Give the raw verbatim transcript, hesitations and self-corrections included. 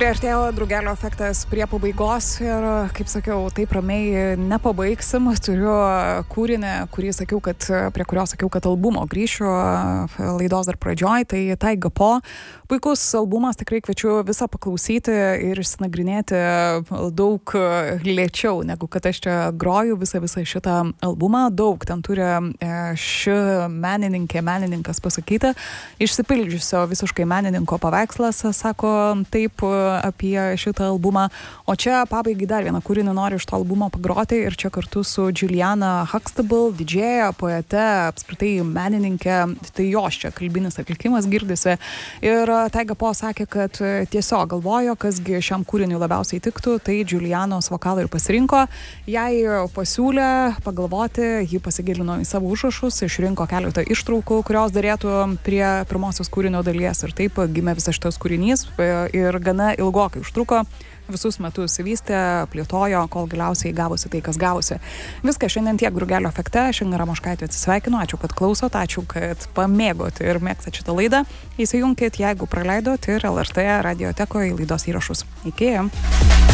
Priartėjo Drugelio efektas prie pabaigos ir, kaip sakiau, taip ramiai nepabaigsim. Turiu kūrinį, kurį sakiau, kad, prie kurio sakiau, kad albumo grįšiu laidos dar pradžioj, tai Taiga Po. Puikus albumas, tikrai kviečiu visą paklausyti ir išsinagrinėti daug lėčiau, negu kad aš čia groju visą visą šitą albumą. Daug ten turi ši menininkė, menininkas pasakyti. Išsipildžiusio visiškai menininko paveikslas, sako taip apie šitą albumą. O čia pabaigai dar vieną kūrinį noriu iš to albumo pagroti ir čia kartu su Juliana Huxtable, didžėja, poete, apskritai menininkė, tai jos čia kalbinis atlikimas girdisi. Ir Taiga Po sakė, kad tiesiog galvojo, kasgi šiam kūriniui labiausiai tiktų, tai Julianos vokalą ir pasirinko. Jai pasiūlė pagalvoti, ji pasigilino į savo užrašus, išrinko keletą ištraukų, kurios darėtų prie pirmosios kūrinio dalies. Ir taip gimė visas šitas kūrinys ir gana ilgokai užtruko. Visus metus vystė, plėtojo, kol galiausiai gavosi tai, kas gavosi. Viską šiandien tiek Drugelio efekte. Šiandien Ramoškaitė atsisveikinu. Ačiū, kad klausot, ačiū, kad pamėgot ir mėgstat šitą laidą. Įsijunkit, jeigu praleidot, ir L R T radiotekoje į laidos įrašus. Iki.